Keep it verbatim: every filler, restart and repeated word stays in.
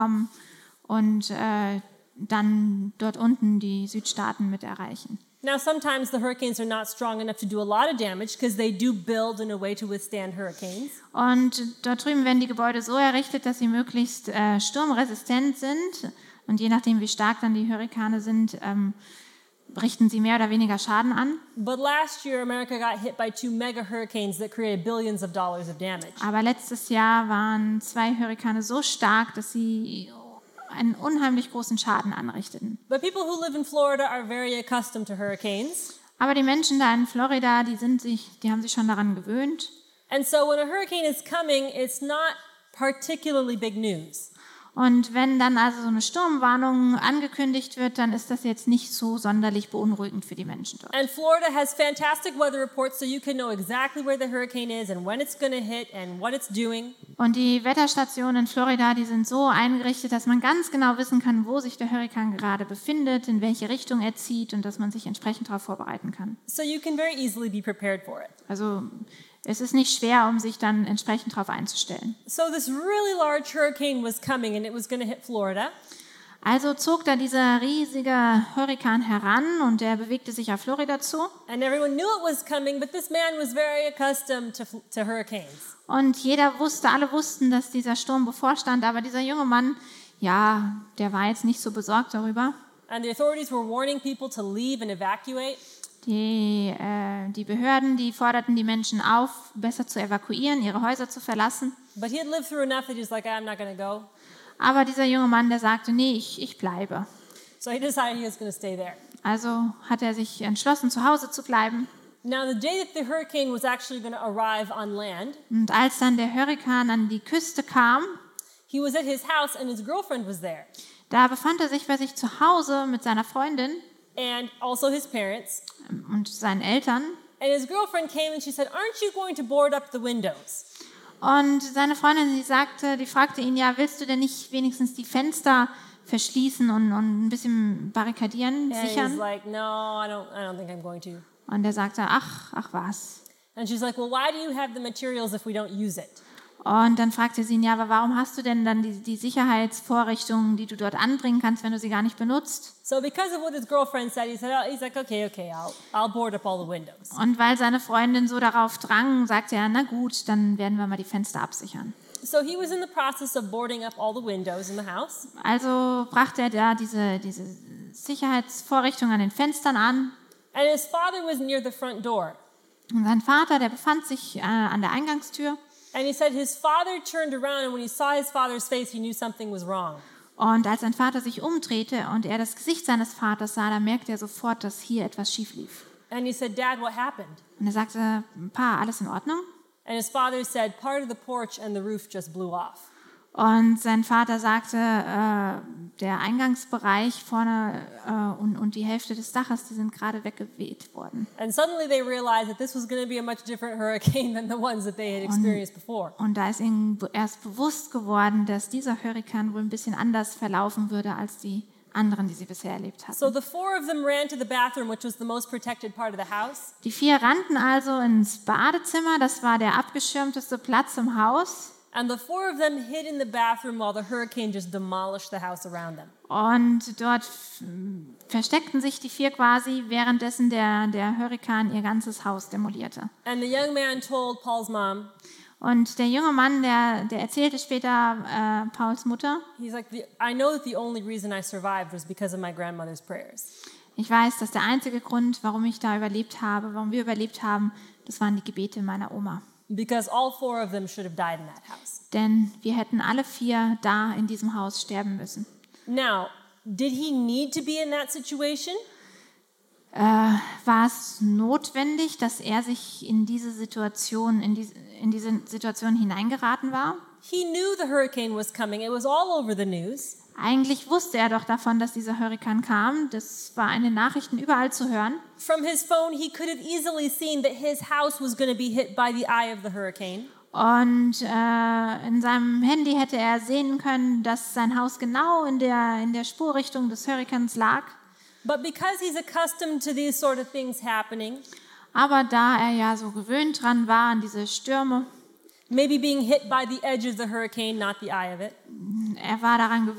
kommen und äh, dann dort unten die Südstaaten mit erreichen. Now, sometimes the hurricanes are not strong enough to do a lot of damage because they do build in a way to withstand hurricanes. Und dort drüben werden die Gebäude so errichtet, dass sie möglichst äh, sturmresistent sind. Und je nachdem, wie stark dann die Hurrikane sind, ähm, richten sie mehr oder weniger Schaden an. But last year, America got hit by two mega hurricanes that created billions of dollars of damage. Aber letztes Jahr waren zwei Hurrikane so stark, dass sie einen unheimlich großen Schaden anrichteten. But people who live in Florida are very accustomed to hurricanes. Aber die Menschen da in Florida, die sind sich, die haben sich schon daran gewöhnt. And so when a hurricane is coming, it's not particularly big news. Und wenn dann also so eine Sturmwarnung angekündigt wird, dann ist das jetzt nicht so sonderlich beunruhigend für die Menschen dort. And Florida has fantastic weather reports, so you can know exactly where the hurricane is and when it's going to hit and what it's doing. Und die Wetterstationen in Florida, die sind so eingerichtet, dass man ganz genau wissen kann, wo sich der Hurrikan gerade befindet, in welche Richtung er zieht und dass man sich entsprechend darauf vorbereiten kann. So you can very easily be prepared for it. Also es ist nicht schwer, um sich dann entsprechend darauf einzustellen. So this really large hurricane was coming and it was going to hit Florida. Also zog da dieser riesige Hurrikan heran und er bewegte sich auf Florida zu. And everyone knew it was coming, but this man was very accustomed to, to hurricanes. Und jeder wusste, alle wussten, dass dieser Sturm bevorstand, aber dieser junge Mann, ja, der war jetzt nicht so besorgt darüber. And the authorities were warning people to leave and evacuate. Die, äh, die Behörden, die forderten die Menschen auf, besser zu evakuieren, ihre Häuser zu verlassen. But he had lived through enough that he was like, I'm not going to go. Aber dieser junge Mann, der sagte, nee, ich, ich bleibe. So he decided he was going to stay there. Also hat er sich entschlossen, zu Hause zu bleiben. Now, the day that the hurricane was actually going to arrive on land, Und als dann der Hurrikan an die Küste kam, he was at his house and his girlfriend was there. da befand er sich bei sich zu Hause mit seiner Freundin And also his parents. und seinen Eltern. And his girlfriend came and she said, aren't you going to board up the windows? Und seine Freundin, die sagte, die fragte ihn, ja, willst du denn nicht wenigstens die Fenster verschließen und, und ein bisschen barrikadieren, And sichern? he's like, no, I don't, I don't think I'm going to. Und er sagte, ach, ach was. And she's like, well, why do you have the materials if we don't use it? Und dann fragte sie ihn, ja, aber warum hast du denn dann die, die Sicherheitsvorrichtungen, die du dort anbringen kannst, wenn du sie gar nicht benutzt? So because of what his girlfriend said, he said, oh, he's like, okay, okay, I'll, I'll board up all the windows. Und weil seine Freundin so darauf drang, sagte er, na gut, dann werden wir mal die Fenster absichern. So he was in the process of boarding up all the windows in the house. Also brachte er da diese, diese Sicherheitsvorrichtungen an den Fenstern an. And his father was near the front door. Und sein Vater, der befand sich äh, an der Eingangstür. And he said his father turned around and when he saw his father's face, he knew something was wrong. Und als sein Vater sich umdrehte und er das Gesicht seines Vaters sah, da merkte er sofort, dass hier etwas schief lief. And he said, Dad, what happened? Und er sagte, Pa, alles in Ordnung? And his father said, part of the porch and the roof just blew off. Und sein Vater sagte, äh, der Eingangsbereich vorne äh, und, und die Hälfte des Daches, die sind gerade weggeweht worden. And suddenly they realized that this was going to be a much different hurricane than the ones that they had experienced before. Und da ist ihnen erst bewusst geworden, dass dieser Hurrikan wohl ein bisschen anders verlaufen würde als die anderen, die sie bisher erlebt hatten. So the four of them ran to the bathroom, which was the most protected part of the house. Die vier rannten also ins Badezimmer, das war der abgeschirmteste Platz im Haus. And the four of them hid in the bathroom while the hurricane just demolished the house around them. Und dort versteckten sich die vier quasi, währenddessen der, der Hurrikan ihr ganzes Haus demolierte. And the young man told Paul's mom, Und der junge Mann, der, der erzählte später äh, Pauls Mutter, he's like, the, I know that the only reason I survived was because of my grandmother's prayers. ich weiß, dass der einzige Grund, warum ich da überlebt habe, warum wir überlebt haben, das waren die Gebete meiner Oma. Because all four of them should have died in that house. Denn wir hätten alle vier da in diesem Haus sterben müssen. Now, did he need to be in that situation? Äh, war es notwendig, dass er sich in diese Situation, in diese, in diese Situation hineingeraten war? He knew the hurricane was coming. It was all over the news. Eigentlich wusste er doch davon, dass dieser Hurrikan kam. Das war in den Nachrichten überall zu hören. From his phone, he could have easily seen that his house was going to be hit by the eye of the hurricane. Und äh, in seinem Handy hätte er sehen können, dass sein Haus genau in der, in der Spurrichtung des Hurrikans lag. But because he's accustomed to these sort of things happening, Aber da er ja so gewöhnt dran war an diese Stürme, Maybe being hit by the edge of the hurricane, not the eye of it. Er war daran gewöhnt,